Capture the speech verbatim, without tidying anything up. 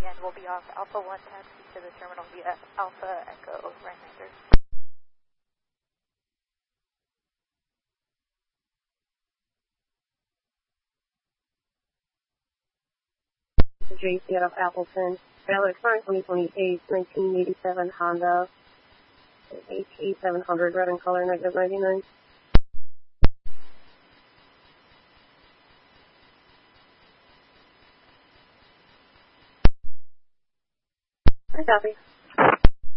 end will be off Alpha one taxi to the terminal via Alpha Echo right-hander. J C out of Appleton. Valid time twenty twenty-eight, nineteen eighty-seven Honda. H E seven hundred, red in color, negative ninety-nine. I copy.